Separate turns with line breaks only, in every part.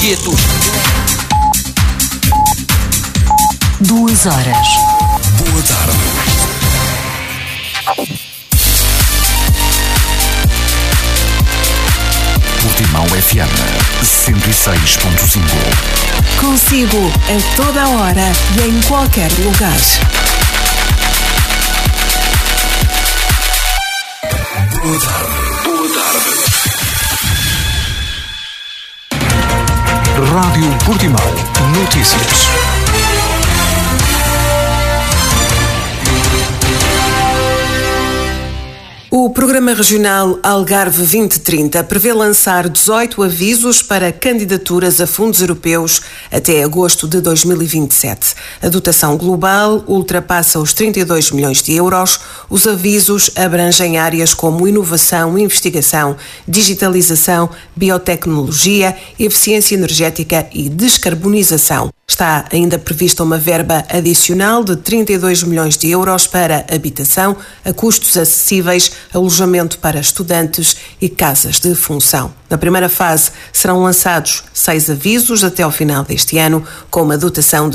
dia tudo.
2 horas.
Boa tarde. Portimão FM 106.5.
Consigo a toda hora e em qualquer lugar.
Boa tarde. Boa tarde. Rádio Portimão. Notícias.
O Programa Regional Algarve 2030 prevê lançar 18 avisos para candidaturas a fundos europeus até agosto de 2027. A dotação global ultrapassa os 32 milhões de euros. Os avisos abrangem áreas como inovação, investigação, digitalização, biotecnologia, eficiência energética e descarbonização. Está ainda prevista uma verba adicional de 32 milhões de euros para habitação, a custos acessíveis, alojamento para estudantes e casas de função. Na primeira fase serão lançados 6 avisos até ao final deste ano, com uma dotação de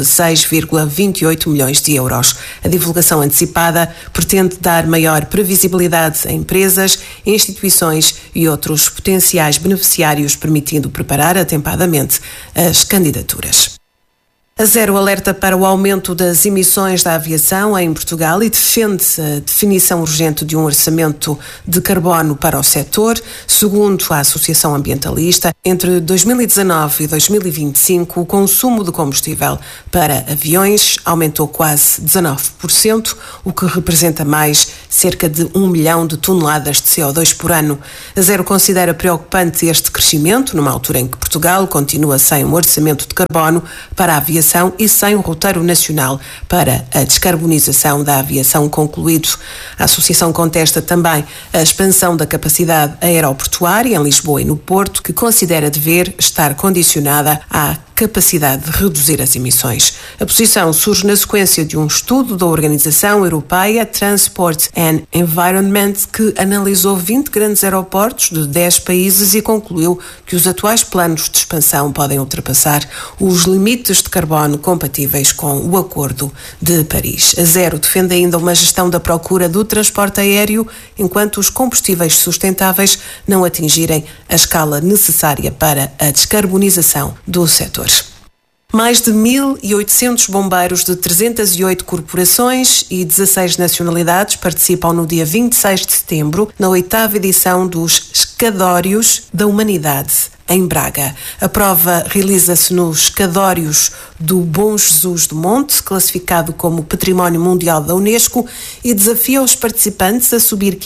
6,28 milhões de euros. A divulgação antecipada pretende dar maior previsibilidade a empresas, instituições e outros potenciais beneficiários, permitindo preparar atempadamente as candidaturas. A Zero alerta para o aumento das emissões da aviação em Portugal e defende a definição urgente de um orçamento de carbono para o setor. Segundo a Associação Ambientalista, entre 2019 e 2025, o consumo de combustível para aviões aumentou quase 19%, o que representa mais cerca de 1 milhão de toneladas de CO2 por ano. A Zero considera preocupante este crescimento, numa altura em que Portugal continua sem um orçamento de carbono para a aviação e sem um roteiro nacional para a descarbonização da aviação concluído. A Associação contesta também a expansão da capacidade aeroportuária em Lisboa e no Porto, que considera dever estar condicionada à capacidade de reduzir as emissões. A posição surge na sequência de um estudo da Organização Europeia Transport and Environment, que analisou 20 grandes aeroportos de 10 países e concluiu que os atuais planos de expansão podem ultrapassar os limites de carbono compatíveis com o Acordo de Paris. A Zero defende ainda uma gestão da procura do transporte aéreo enquanto os combustíveis sustentáveis não atingirem a escala necessária para a descarbonização do setor. Mais de 1.800 bombeiros de 308 corporações e 16 nacionalidades participam no dia 26 de setembro na 8ª edição dos Escadórios da Humanidade, em Braga. A prova realiza-se nos Escadórios do Bom Jesus do Monte, classificado como Património Mundial da Unesco, e desafia os participantes a subir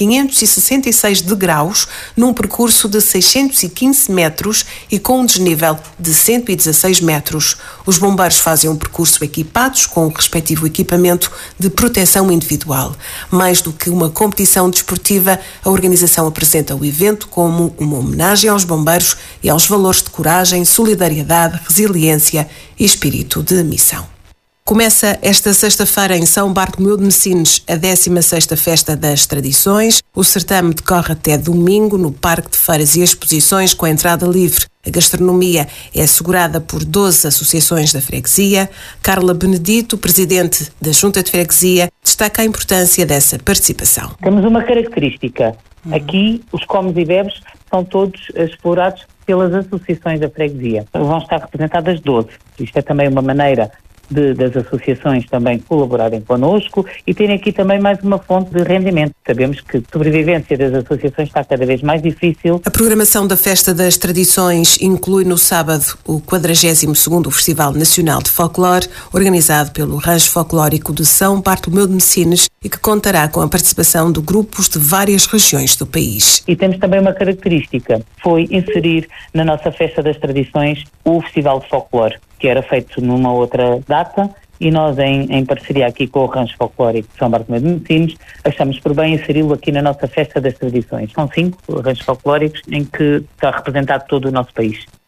566 degraus num percurso de 615 metros e com um desnível de 116 metros. Os bombeiros fazem um percurso equipados com o respectivo equipamento de proteção individual. Mais do que uma competição desportiva, a organização apresenta o evento como uma homenagem aos bombeiros e aos valores de coragem, solidariedade, resiliência e espírito de missão. Começa esta sexta-feira em São Bartolomeu de Messines a 16ª Festa das Tradições. O certame decorre até domingo no Parque de Feiras e Exposições com a entrada livre. A gastronomia é assegurada por 12 associações da freguesia. Carla Benedito, presidente da Junta de Freguesia, destaca a importância dessa participação.
Temos uma característica. Aqui os comes e bebes são todos explorados pelas associações da freguesia. Vão estar representadas 12. Isto é também uma maneira das associações também colaborarem connosco e terem aqui também mais uma fonte de rendimento. Sabemos que a sobrevivência das associações está cada vez mais difícil.
A programação da Festa das Tradições inclui no sábado o 42º Festival Nacional de Folclore, organizado pelo Rancho Folclórico de São Bartolomeu de Messines e que contará com a participação de grupos de várias regiões do país.
E temos também uma característica, foi inserir na nossa Festa das Tradições o Festival de Folclore, que era feito numa outra data, e nós, em parceria aqui com o Rancho Folclórico de São Bartolomeu de Messines, achamos por bem inseri-lo aqui na nossa Festa das Tradições. São 5 ranchos folclóricos em que está representado todo o nosso país.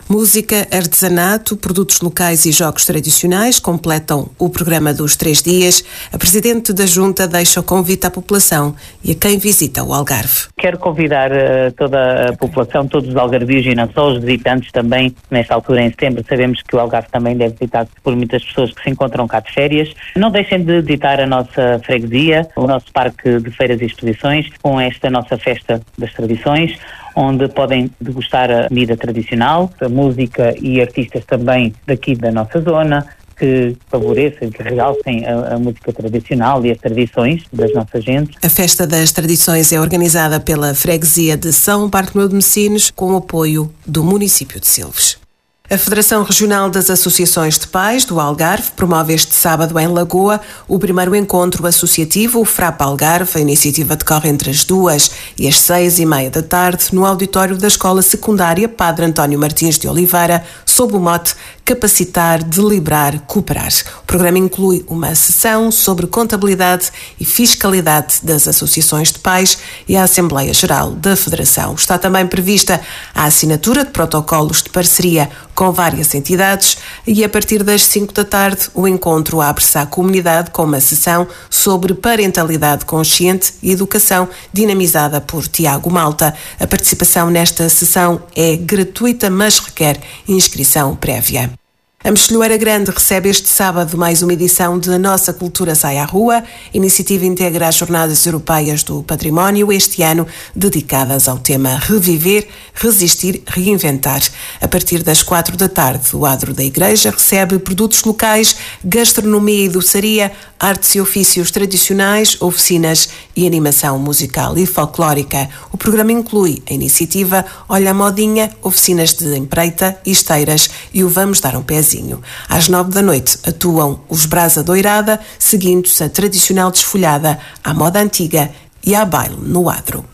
Música, artesanato, produtos locais e jogos tradicionais completam o programa dos 3 dias. A Presidente da Junta deixa o convite à população e a quem visita o Algarve.
Quero convidar toda a população, todos os algarvios e não só os visitantes também, nesta altura em setembro. Sabemos que o Algarve também deve visitado por muitas pessoas que se encontram cá de férias. Não deixem de visitar a nossa freguesia, o nosso parque de feiras e exposições, com esta nossa festa das tradições, onde podem degustar a comida tradicional, a música e artistas também daqui da nossa zona, que favorecem, que realcem a música tradicional e as tradições das nossas gentes.
A Festa das Tradições é organizada pela Freguesia de São Bartolomeu de Messinos, com o apoio do município de Silves. A Federação Regional das Associações de Pais do Algarve promove este sábado em Lagoa o primeiro encontro associativo, o FRAP Algarve. A iniciativa decorre entre as 2 e as 6:30 da tarde no auditório da Escola Secundária Padre António Martins de Oliveira, sob o mote Capacitar, Deliberar, Cooperar. O programa inclui uma sessão sobre contabilidade e fiscalidade das associações de pais e a Assembleia Geral da Federação. Está também prevista a assinatura de protocolos de parceria com várias entidades e a partir das 5 da tarde o encontro abre-se à comunidade com uma sessão sobre parentalidade consciente e educação dinamizada por Tiago Malta. A participação nesta sessão é gratuita, mas requer inscrição prévia. A Mexilhoeira Grande recebe este sábado mais uma edição de A Nossa Cultura Sai à Rua. A iniciativa integra as Jornadas Europeias do Património, este ano dedicadas ao tema Reviver, Resistir, Reinventar. A partir das 4 da tarde, o adro da Igreja recebe produtos locais, gastronomia e doçaria, artes e ofícios tradicionais, oficinas e animação musical e folclórica. O programa inclui a iniciativa Olha a Modinha, oficinas de empreita e esteiras e o Vamos Dar um Pezinho. Às 9 da noite atuam os Brasa Doirada, seguindo-se a tradicional desfolhada à moda antiga e à baile no adro.